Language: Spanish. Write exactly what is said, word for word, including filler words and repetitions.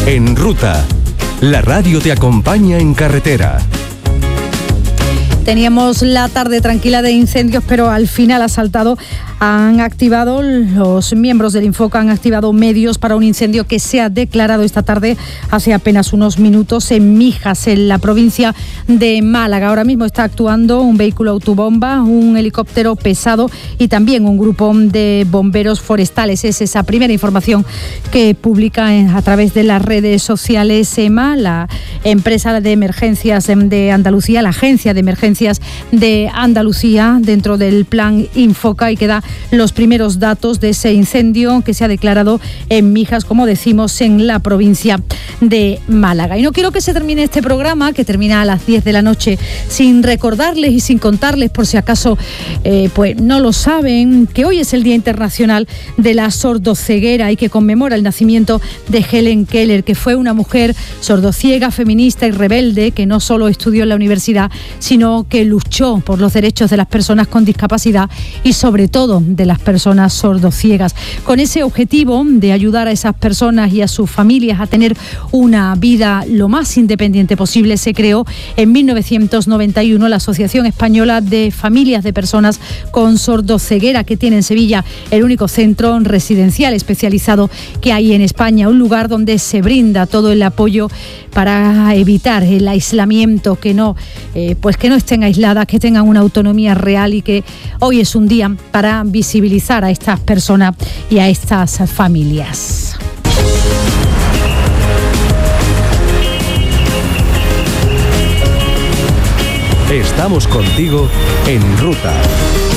En Ruta, la radio te acompaña en carretera. Teníamos la tarde tranquila de incendios, pero al final ha saltado. Han activado, los miembros del Infoca han activado medios para un incendio que se ha declarado esta tarde, hace apenas unos minutos, en Mijas, en la provincia de Málaga. Ahora mismo está actuando un vehículo autobomba, un helicóptero pesado y también un grupo de bomberos forestales. Es esa primera información que publica a través de las redes sociales EMA, la empresa de emergencias de Andalucía, la agencia de emergencias de Andalucía, dentro del plan Infoca, y que da los primeros datos de ese incendio que se ha declarado en Mijas, como decimos, en la provincia de Málaga. Y no quiero que se termine este programa, que termina a las diez de la noche, sin recordarles y sin contarles, por si acaso eh, pues no lo saben, que hoy es el Día Internacional de la Sordoceguera y que conmemora el nacimiento de Helen Keller, que fue una mujer sordociega, feminista y rebelde, que no solo estudió en la universidad, sino que luchó por los derechos de las personas con discapacidad y sobre todo de las personas sordociegas. Con ese objetivo de ayudar a esas personas y a sus familias a tener una vida lo más independiente posible, se creó en mil novecientos noventa y uno la Asociación Española de Familias de Personas con Sordoceguera, que tiene en Sevilla el único centro residencial especializado que hay en España, un lugar donde se brinda todo el apoyo para evitar el aislamiento, que no, eh, pues que no estén aisladas, que tengan una autonomía real, y que hoy es un día para visibilizar a estas personas y a estas familias. Estamos contigo en Ruta.